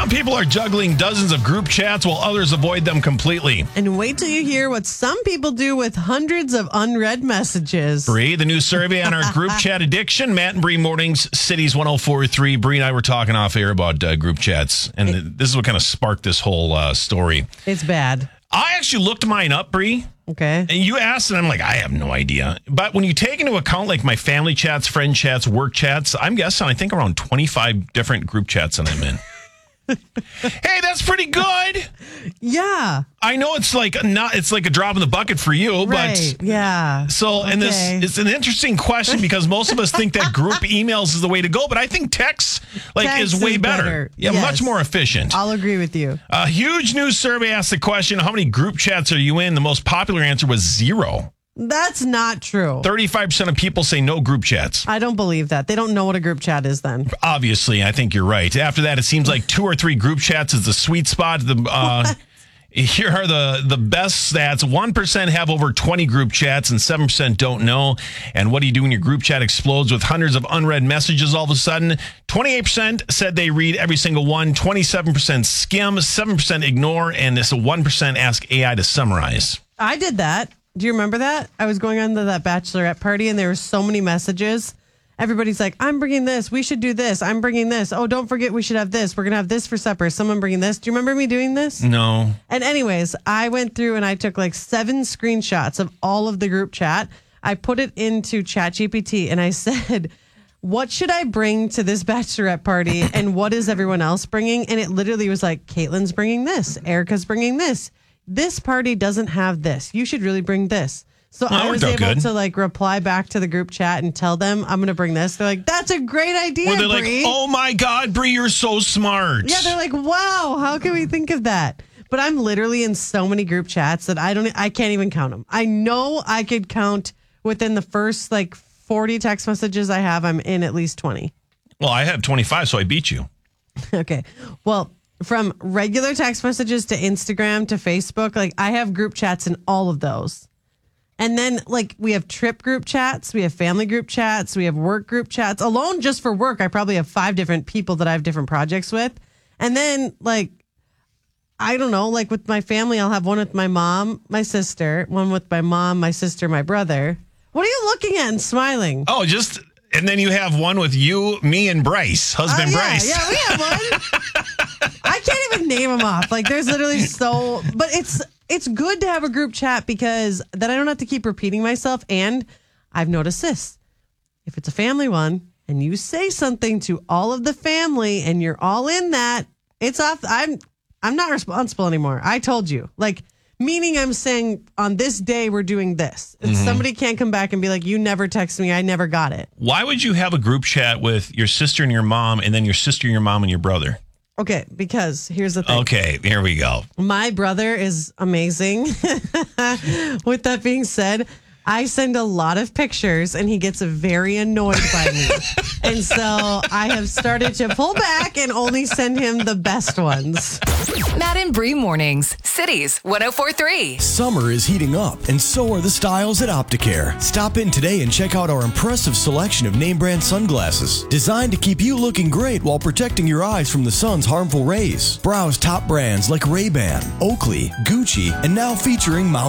Some people are juggling dozens of group chats while others avoid them completely. And wait till you hear what some people do with hundreds of unread messages. Bree, the new survey on our group chat addiction. Matt and Bree mornings, Cities 104.3. Bree and I were talking off air about group chats, and this is what kind of sparked this whole story. It's bad. I actually looked mine up, Bree. Okay. And you asked, and I'm like, I have no idea. But when you take into account like my family chats, friend chats, work chats, I'm guessing I think around 25 different group chats that I'm in. Hey, that's pretty good. Yeah. I know it's like a drop in the bucket for you, Right. but yeah. so and Okay. it's an interesting question because most of us think that group emails is the way to go, but I think text is way better. Yeah, Yes. much more efficient. I'll agree with you. A huge news survey asked the question, how many group chats are you in? The most popular answer was 0. That's not true. 35% of people say no group chats. I don't believe that. They don't know what a group chat is then. Obviously, I think you're right. After that, it seems like 2 or 3 group chats is the sweet spot. Here are the best stats. 1% have over 20 group chats and 7% don't know. And what do you do when your group chat explodes with hundreds of unread messages all of a sudden? 28% said they read every single one. 27% skim, 7% ignore, and this 1% ask AI to summarize. I did that. Do you remember that? I was going on to that bachelorette party and there were so many messages. Everybody's like, I'm bringing this. We should do this. I'm bringing this. Oh, don't forget we should have this. We're going to have this for supper. Someone bringing this. Do you remember me doing this? No. And anyways, I went through and I took like 7 screenshots of all of the group chat. I put it into ChatGPT and I said, what should I bring to this bachelorette party? And what is everyone else bringing? And it literally was like, Caitlin's bringing this. Erica's bringing this. This party doesn't have this. You should really bring this. So I was able to like reply back to the group chat and tell them I'm going to bring this. They're like, that's a great idea, Or they're Bree. like, oh my God, Bree, you're so smart. Yeah, they're like, wow, how can we think of that? But I'm literally in so many group chats that I can't even count them. I know I could count within the first like 40 text messages I have, I'm in at least 20. Well, I have 25, so I beat you. Okay. Well, from regular text messages to Instagram to Facebook, like I have group chats in all of those. And then like we have trip group chats, we have family group chats, we have work group chats. Alone just for work, I probably have 5 different people that I have different projects with. And then like, I don't know, like with my family, I'll have one with my mom, my sister, one with my mom, my sister, my brother. What are you looking at and smiling? Oh, and then you have one with you, me, and Bryce, husband Bryce. Yeah, we have one. I can't even name them off. Like there's literally but it's good to have a group chat because then I don't have to keep repeating myself. And I've noticed this. If it's a family one and you say something to all of the family and you're all in that, it's off. I'm not responsible anymore. I told you. Like, meaning I'm saying on this day we're doing this. And somebody can't come back and be like, you never texted me. I never got it. Why would you have a group chat with your sister and your mom and then your sister and your mom and your brother? Okay, because here's the thing. Okay, here we go. My brother is amazing. With that being said, I send a lot of pictures and he gets very annoyed by me. And so I have started to pull back and only send him the best ones. Matt and Bree mornings, Cities 104.3. Summer is heating up, and so are the styles at Opticare. Stop in today and check out our impressive selection of name brand sunglasses, designed to keep you looking great while protecting your eyes from the sun's harmful rays. Browse top brands like Ray-Ban, Oakley, Gucci, and now featuring Mount